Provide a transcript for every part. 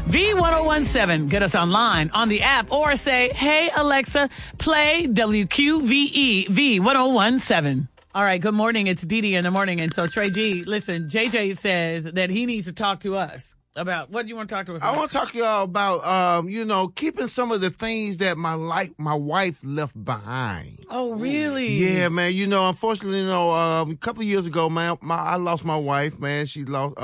V1017. Get us online on the app or say, hey, Alexa, play WQVE V1017. All right, good morning. It's Dee Dee in the morning. And so, Trey G, listen, JJ says that he needs to talk to us about, what do you want to talk to us about? I want to talk to y'all about, keeping some of the things that my wife left behind. Oh, really? Yeah, man. Unfortunately, a couple of years ago, man, I lost my wife, man. She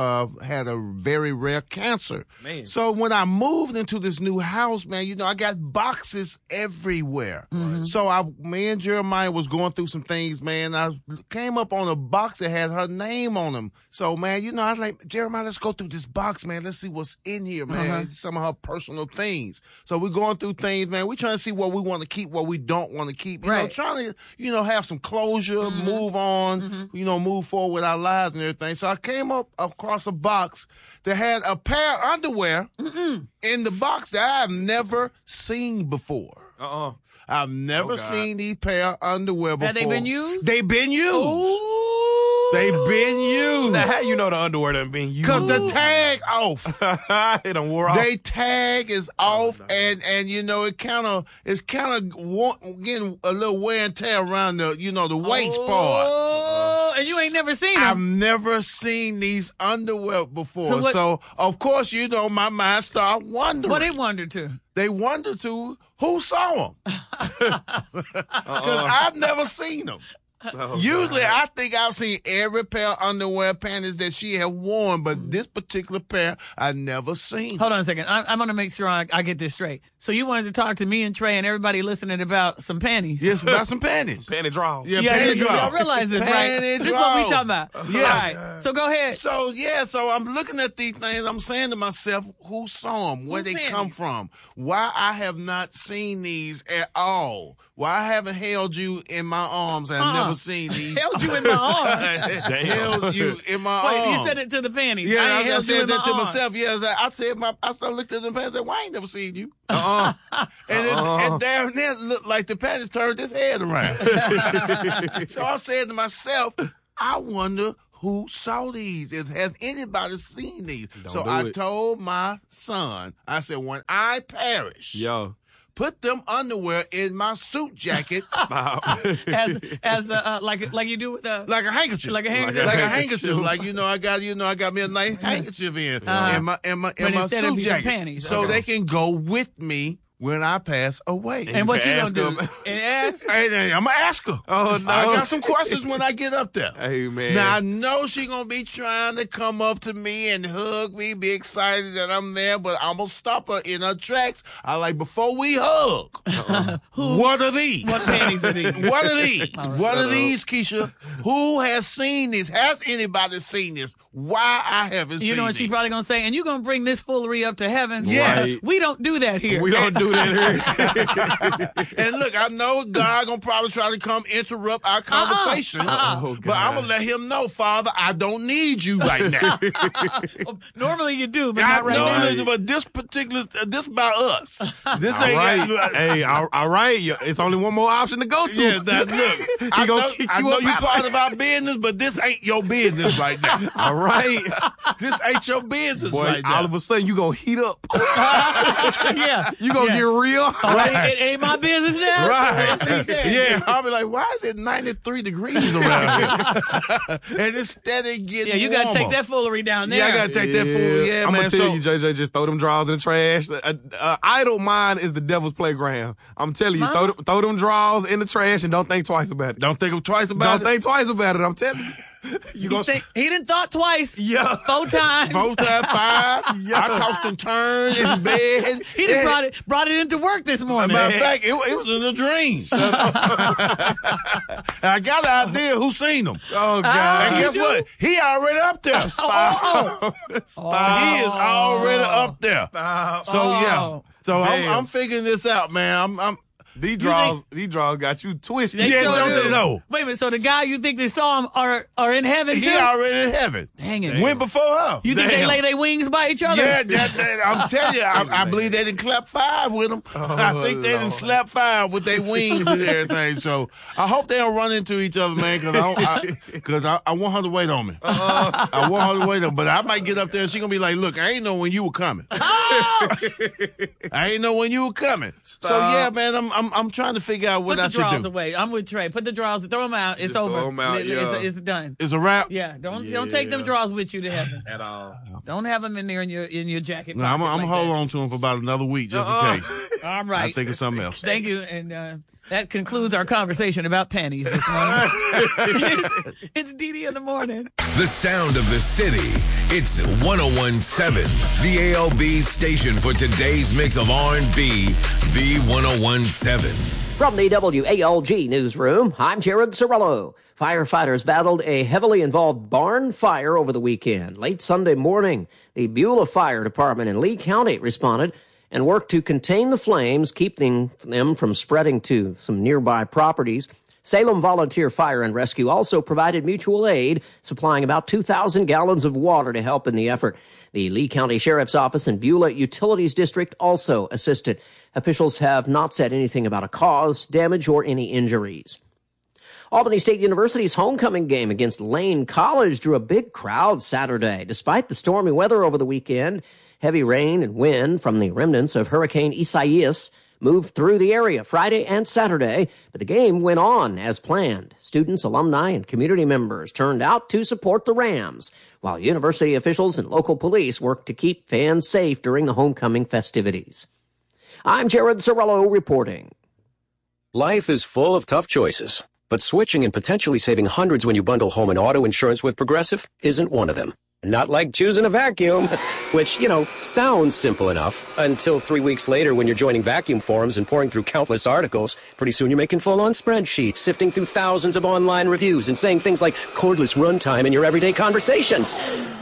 had a very rare cancer. Man. So when I moved into this new house, man, I got boxes everywhere. Mm-hmm. So me and Jeremiah was going through some things, man. I came up on a box that had her name on them. So, man, I was like, Jeremiah, let's go through this box, man. Let's see what's in here, man. Uh-huh. Some of her personal things. So we're going through things, man. We're trying to see what we want to keep, what we don't want to keep. Trying to, have some closure, move on, move forward with our lives and everything. So I came up across a box that had a pair of underwear in the box that I've never seen before. I've never seen these pair of underwear before. Have they been used? They've been used. Ooh. They've been used. Now, how you know the underwear done been used? Because the tag off. It done wore off. They tag is off, and it it's kind of getting a little wear and tear around the waist part. Oh, and you ain't never seen them. I've never seen these underwear before. So of course, my mind started wondering. What they wonder to? They wonder to who saw them. Because I've never seen them. Usually, I think I've seen every pair of underwear, panties that she had worn, but this particular pair, I never seen. Hold on a second. I'm going to make sure I get this straight. So you wanted to talk to me and Trey and everybody listening about some panties? Yes, about some panties. Panty draws. Yeah, panty draws. Y'all realize this, right? This is what we talking about. Yeah. All right. So go ahead. So I'm looking at these things. I'm saying to myself, who saw them? Where they come from? Why I have not seen these at all? Why I haven't held you in my arms and I've never seen these. Held you in my arms? Held you in my arms. Wait, you said it to the panties. Yeah, I said that to myself. Yeah, I started looking at the panties and said, well, I ain't never seen you. And there it looked like the panties turned his head around. So I said to myself, I wonder who saw these. Has anybody seen these? I told my son, I said, when I perish, put them underwear in my suit jacket. as the like you do with the like a handkerchief. Like a handkerchief. Like a handkerchief. Like I got me a nice handkerchief in my suit jacket. Panties. So they can go with me when I pass away. And what you gonna do? And ask? Hey, I'm gonna ask her. Oh, no. I got some questions when I get up there. Hey, man. Now, I know she gonna be trying to come up to me and hug me, be excited that I'm there, but I'm gonna stop her in her tracks. Before we hug, what are these? What panties are these? What are these? What are these, Keisha? Who has seen this? Has anybody seen this? Why I haven't seen You know what she's probably going to say? And you're going to bring this foolery up to heaven? Yes. Right. We don't do that here. We don't do that here. And look, I know God going to probably try to come interrupt our conversation. But I'm going to let him know, Father, I don't need you right now. Normally you do, but not right now. But this about us. This ain't right. Hey, all right. It's only one more option to go to. Yeah, look. I know you part of our business, but this ain't your business right now. All right. This ain't your business right now. All of a sudden, you going to heat up. Yeah. You going to get real. Right. It ain't my business now. Right. Yeah. I'll be like, why is it 93 degrees around here? And it's steady getting you got to take that foolery down there. Yeah, I got to take that foolery. Yeah, I'm man. going to tell you, JJ, just throw them drawers in the trash. Idle mind is the devil's playground. I'm telling you, throw them drawers in the trash and don't think twice about it. Don't think twice about it? Don't think twice about it, I'm telling you. He done thought twice. Yeah. 4 times. 4 times, 5. Yeah. I tossed and turned in bed. He done brought it into work this morning. Matter of fact, it was in a dream. I got an idea who seen them. Oh, God. And guess what? He already up there. Stop. He is already up there. Stop. So, yeah. So I'm figuring this out, man. These draws got you twisted. They sure don't do. they know? Wait a minute. So the guy you think they saw him are in heaven too? He already in heaven. Dang it. Went before her. You think they lay their wings by each other? Yeah, I'm telling you, I believe they didn't clap 5 with them. I think they didn't slap 5 with their wings and everything. So I hope they don't run into each other, man, because I want her to wait on me. I want her to wait on me. But I might get up there and she's going to be like, look, I ain't know when you were coming. I ain't know when you were coming. Stop. So, yeah, man, I'm trying to figure out what I should do. Put the draws away. I'm with Trey. Put the draws, throw them out. It's over. Throw them out, It's done. It's a wrap? Yeah, don't take them draws with you to heaven. At all. Don't have them in there in your jacket. No, I'm going to hold on to them for about another week just in case. All right. I think of something else. Thank you. And that concludes our conversation about panties this morning. It's Dee in the morning. The sound of the city. It's 101.7, the ALB station for today's mix of R&B, V101.7. From the WALG newsroom, I'm Jared Cirillo. Firefighters battled a heavily involved barn fire over the weekend. Late Sunday morning, the Beulah Fire Department in Lee County responded and worked to contain the flames, keeping them from spreading to some nearby properties. Salem Volunteer Fire and Rescue also provided mutual aid, supplying about 2,000 gallons of water to help in the effort. The Lee County Sheriff's Office and Beulah Utilities District also assisted. Officials have not said anything about a cause, damage, or any injuries. Albany State University's homecoming game against Lane College drew a big crowd Saturday. Despite the stormy weather over the weekend, heavy rain and wind from the remnants of Hurricane Isaias moved through the area Friday and Saturday, but the game went on as planned. Students, alumni, and community members turned out to support the Rams, while university officials and local police worked to keep fans safe during the homecoming festivities. I'm Jared Cirillo reporting. Life is full of tough choices, but switching and potentially saving hundreds when you bundle home and auto insurance with Progressive isn't one of them. Not like choosing a vacuum, which, sounds simple enough until 3 weeks later when you're joining vacuum forums and pouring through countless articles. Pretty soon you're making full-on spreadsheets, sifting through thousands of online reviews and saying things like cordless runtime in your everyday conversations.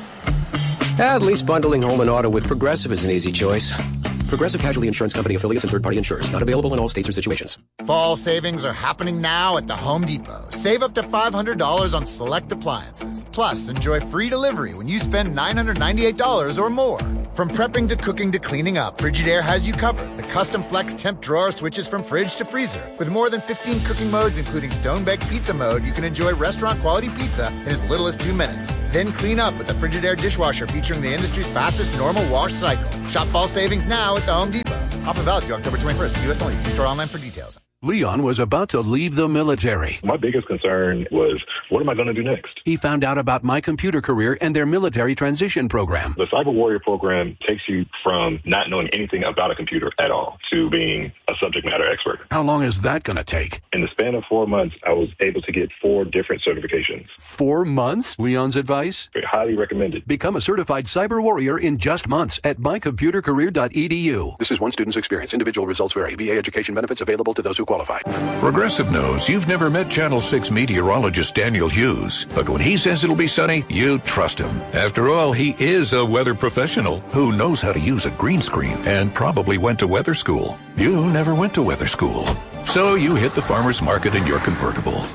At least bundling home and auto with Progressive is an easy choice. Progressive Casualty Insurance Company affiliates and third-party insurers. Not available in all states or situations. Fall savings are happening now at the Home Depot. Save up to $500 on select appliances. Plus, enjoy free delivery when you spend $998 or more. From prepping to cooking to cleaning up, Frigidaire has you covered. The custom flex temp drawer switches from fridge to freezer. With more than 15 cooking modes, including stone-baked pizza mode, you can enjoy restaurant-quality pizza in as little as 2 minutes. Then clean up with the Frigidaire dishwasher featuring the industry's fastest normal wash cycle. Shop fall savings now at the Home Depot. Offer valid through October 21st. U.S. only. See store online for details. Leon was about to leave the military. My biggest concern was, what am I going to do next? He found out about My Computer Career and their military transition program. The Cyber Warrior program takes you from not knowing anything about a computer at all to being a subject matter expert. How long is that going to take? In the span of 4 months, I was able to get 4 different certifications. 4 months? Leon's advice? Highly recommended. Become a certified cyber warrior in just months at mycomputercareer.edu. This is one student's experience. Individual results vary. VA education benefits available to those who qualify. Progressive knows you've never met Channel 6 meteorologist Daniel Hughes, but when he says it'll be sunny, you trust him. After all, he is a weather professional who knows how to use a green screen and probably went to weather school. You never went to weather school, so you hit the farmer's market in your convertible.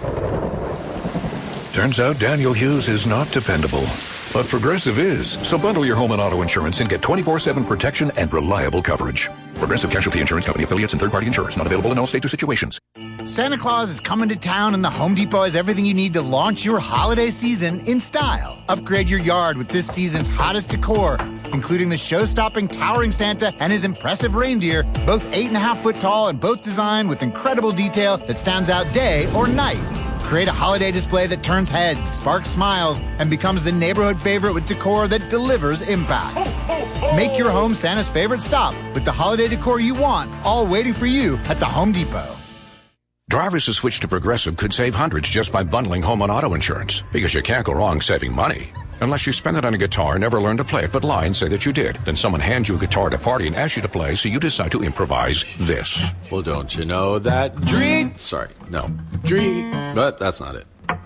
Turns out Daniel Hughes is not dependable, but Progressive is. So bundle your home and auto insurance and get 24/7 protection and reliable coverage. Progressive Casualty Insurance Company affiliates and third-party insurers. Not available in all states or situations. Santa Claus is coming to town, and the Home Depot has everything you need to launch your holiday season in style. Upgrade your yard with this season's hottest decor, including the show-stopping towering Santa and his impressive reindeer, both 8.5 foot tall and both designed with incredible detail that stands out day or night. Create a holiday display that turns heads, sparks smiles, and becomes the neighborhood favorite with decor that delivers impact. Make your home Santa's favorite stop with the holiday decor you want, all waiting for you at the Home Depot. Drivers who switch to Progressive could save hundreds just by bundling home and auto insurance, because you can't go wrong saving money. Unless you spend it on a guitar, never learn to play it, but lie and say that you did. Then someone hands you a guitar at a party and asks you to play, so you decide to improvise this. Well, don't you know that dream... Sorry, no. Dream... But that's not it.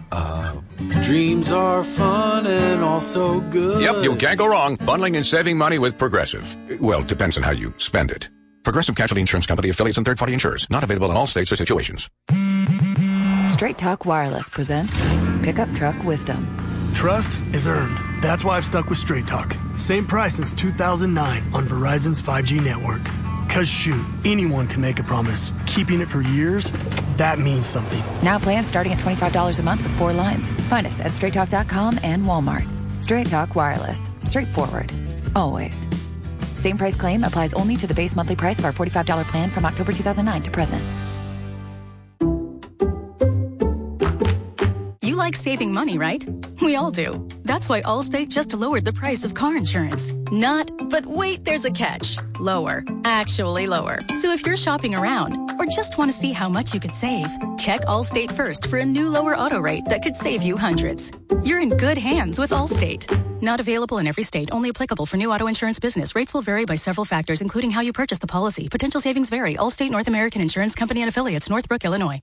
Dreams are fun and also good. Yep, you can't go wrong bundling and saving money with Progressive. Well, it depends on how you spend it. Progressive Casualty Insurance Company, affiliates, and third-party insurers. Not available in all states or situations. Straight Talk Wireless presents Pickup Truck Wisdom. Trust is earned. That's why I've stuck with Straight Talk. Same price since 2009 on Verizon's 5G network. Cause shoot, anyone can make a promise. Keeping it for years, that means something. Now plans starting at $25 a month with 4 lines. Find us at straighttalk.com and Walmart. Straight Talk Wireless. Straightforward. Always. Same price claim applies only to the base monthly price of our $45 plan from October 2009 to present. You like saving money, right? We all do. That's why Allstate just lowered the price of car insurance. But wait, there's a catch. Lower. Actually lower. So if you're shopping around or just want to see how much you could save, check Allstate first for a new lower auto rate that could save you hundreds. You're in good hands with Allstate. Not available in every state. Only applicable for new auto insurance business. Rates will vary by several factors, including how you purchase the policy. Potential savings vary. Allstate North American Insurance Company and Affiliates, Northbrook, Illinois.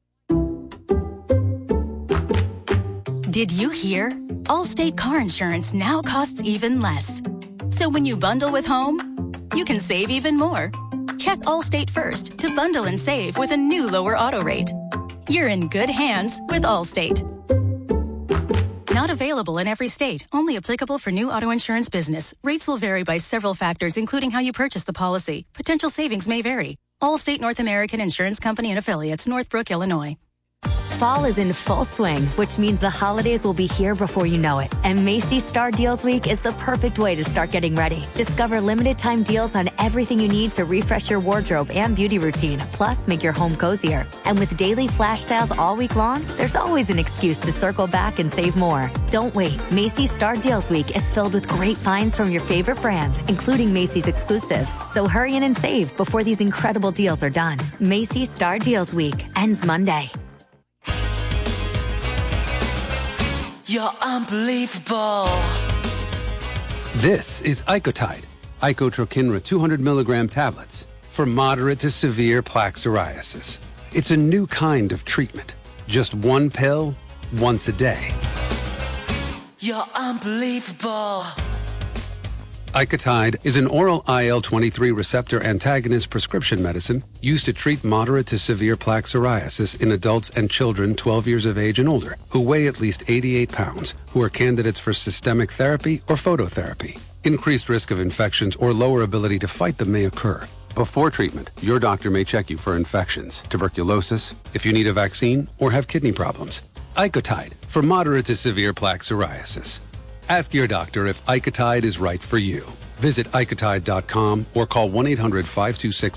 Did you hear? Allstate car insurance now costs even less. So when you bundle with home, you can save even more. Check Allstate first to bundle and save with a new lower auto rate. You're in good hands with Allstate. Not available in every state. Only applicable for new auto insurance business. Rates will vary by several factors, including how you purchase the policy. Potential savings may vary. Allstate North American Insurance Company and Affiliates, Northbrook, Illinois. Fall is in full swing, which means the holidays will be here before you know it. And Macy's Star Deals Week is the perfect way to start getting ready. Discover limited time deals on everything you need to refresh your wardrobe and beauty routine, plus make your home cozier. And with daily flash sales all week long, there's always an excuse to circle back and save more. Don't wait. Macy's Star Deals Week is filled with great finds from your favorite brands, including Macy's exclusives. So hurry in and save before these incredible deals are done. Macy's Star Deals Week ends Monday. You're unbelievable. This is Icotide, Icotrokinra 200 milligram tablets for moderate to severe plaque psoriasis. It's a new kind of treatment. Just one pill, once a day. You're unbelievable. Icotide is an oral IL-23 receptor antagonist prescription medicine used to treat moderate to severe plaque psoriasis in adults and children 12 years of age and older who weigh at least 88 pounds, who are candidates for systemic therapy or phototherapy. Increased risk of infections or lower ability to fight them may occur. Before treatment, your doctor may check you for infections, tuberculosis, if you need a vaccine, or have kidney problems. Icotide for moderate to severe plaque psoriasis. Ask your doctor if Icotide is right for you. Visit Icotide.com or call 1-800-526